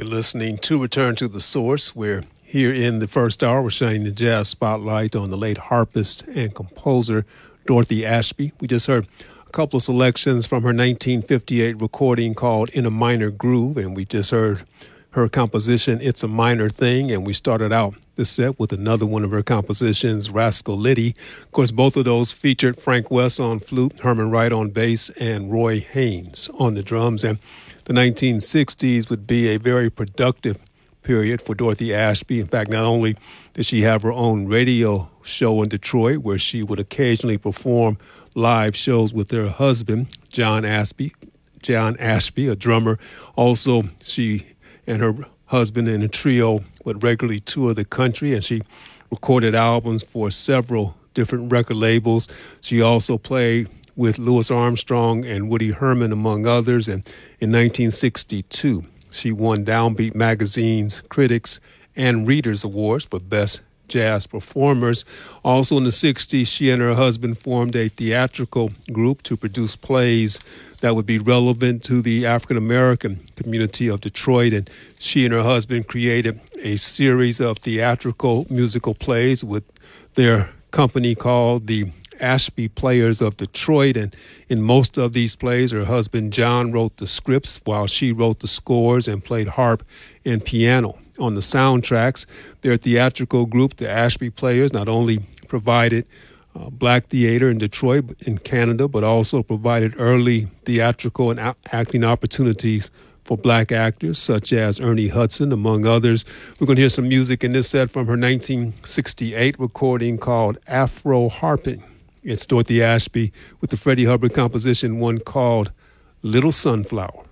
You're listening to Return to the Source. We're here in the first hour. We're shining the jazz spotlight on the late harpist and composer Dorothy Ashby. We just heard a couple of selections from her 1958 recording called In a Minor Groove, and we just heard her composition, It's a Minor Thing, and we started out the set with another one of her compositions, Rascal Liddy. Of course, both of those featured Frank West on flute, Herman Wright on bass, and Roy Haynes on the drums. And the 1960s would be a very productive period for Dorothy Ashby. In fact, not only did she have her own radio show in Detroit where she would occasionally perform live shows with her husband, John Ashby, a drummer. Also, she and her husband and a trio would regularly tour the country, and she recorded albums for several different record labels. She also played with Louis Armstrong and Woody Herman, among others. And in 1962, she won Downbeat Magazine's Critics and Readers Awards for Best Jazz Performers. Also in the 60s, she and her husband formed a theatrical group to produce plays that would be relevant to the African-American community of Detroit. And she and her husband created a series of theatrical musical plays with their company called the Ashby Players of Detroit. And in most of these plays, her husband John wrote the scripts while she wrote the scores and played harp and piano on the soundtracks. Their theatrical group, the Ashby Players, not only provided black theater in Detroit, in Canada, but also provided early theatrical and acting opportunities for black actors such as Ernie Hudson, among others. We're going to hear some music in this set from her 1968 recording called Afro Harping. It's Dorothy Ashby with the Freddie Hubbard composition, one called Little Sunflower.